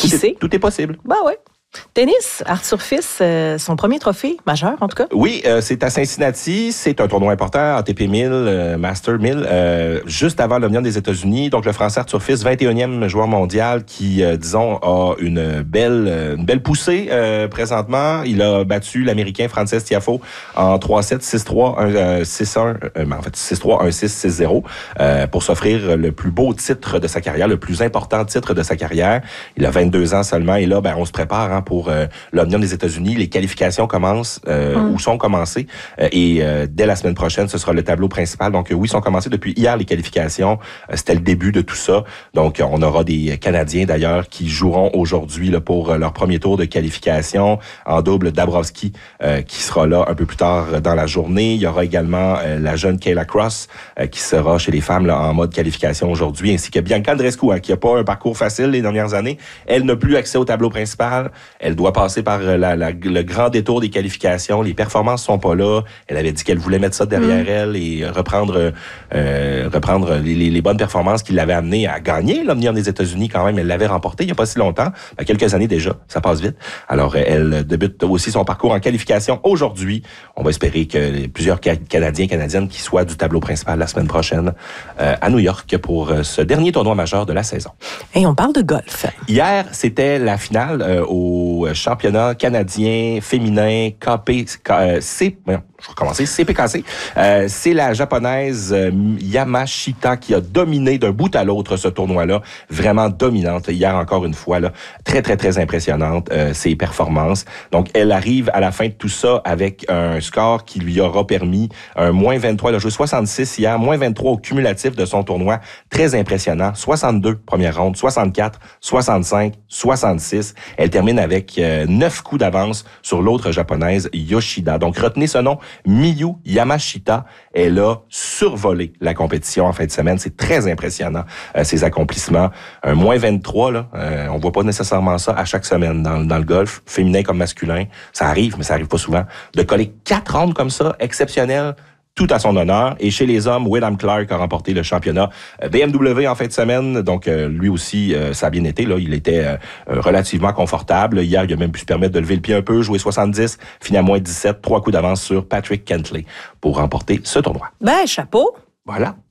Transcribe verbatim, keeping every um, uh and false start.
Qui tout sait? Est, tout est possible. Ben ouais. Tennis, Arthur Fils, euh, son premier trophée majeur, en tout cas. Oui, euh, c'est à Cincinnati. C'est un tournoi important, A T P mille, euh, Master mille, euh, juste avant l'Omnium des États-Unis. Donc, le Français Arthur Fils, vingt et unième joueur mondial qui, euh, disons, a une belle une belle poussée euh, présentement. Il a battu l'Américain Frances Tiafoe en trois sept, six trois, six un, euh, en fait, six trois, un six, six zéro, euh, pour s'offrir le plus beau titre de sa carrière, le plus important titre de sa carrière. Il a vingt-deux ans seulement et là, ben, on se prépare hein, pour euh, l'Omnium des États-Unis. Les qualifications commencent euh, mm. ou sont commencées euh, et euh, dès la semaine prochaine, ce sera le tableau principal. Donc euh, oui, sont commencées depuis hier les qualifications. Euh, c'était le début de tout ça. Donc on aura des Canadiens d'ailleurs qui joueront aujourd'hui là, pour euh, leur premier tour de qualification en double. Dabrowski euh, qui sera là un peu plus tard dans la journée. Il y aura également euh, la jeune Kayla Cross euh, qui sera chez les femmes là, en mode qualification aujourd'hui, ainsi que Bianca Andreescu hein, qui n'a pas un parcours facile les dernières années. Elle n'a plus accès au tableau principal. Elle doit passer par la, la, le grand détour des qualifications. Les performances sont pas là. Elle avait dit qu'elle voulait mettre ça derrière mmh. elle et reprendre euh, reprendre les, les, les bonnes performances qui l'avaient amenée à gagner l'Omnium des États-Unis quand même. Elle l'avait remporté il y a pas si longtemps, il y a quelques années déjà. Ça passe vite. Alors, elle débute aussi son parcours en qualification aujourd'hui. On va espérer que plusieurs Canadiens et Canadiennes qui soient du tableau principal la semaine prochaine euh, à New York pour ce dernier tournoi majeur de la saison. Et on parle de golf. Hier, c'était la finale euh, au championnat canadien féminin K P C. Je vais recommencer. C P K C. Euh, c'est la japonaise euh, Yamashita qui a dominé d'un bout à l'autre ce tournoi-là. Vraiment dominante. Hier, encore une fois, là, très, très, très impressionnante, euh, ses performances. Donc, elle arrive à la fin de tout ça avec un score qui lui aura permis un moins vingt-trois. Elle a joué soixante-six hier, moins vingt-trois au cumulatif de son tournoi. Très impressionnant. soixante-deux première ronde, soixante-quatre, soixante-cinq, soixante-six. Elle termine avec euh, neuf coups d'avance sur l'autre japonaise, Yoshida. Donc, retenez ce nom. Miyu Yamashita, elle a survolé la compétition en fin de semaine. C'est très impressionnant, euh, ses accomplissements. Un moins vingt-trois, là, euh, on voit pas nécessairement ça à chaque semaine dans, dans le golf, féminin comme masculin. Ça arrive, mais ça arrive pas souvent. De coller quatre rondes comme ça, exceptionnel, tout à son honneur. Et chez les hommes, Wyndham Clark a remporté le championnat B M W en fin de semaine. Donc, euh, lui aussi, euh, ça a bien été. Là, il était euh, relativement confortable. Hier, il a même pu se permettre de lever le pied un peu, jouer soixante-dix, finir à moins dix-sept, trois coups d'avance sur Patrick Cantlay pour remporter ce tournoi. Ben, chapeau. Voilà.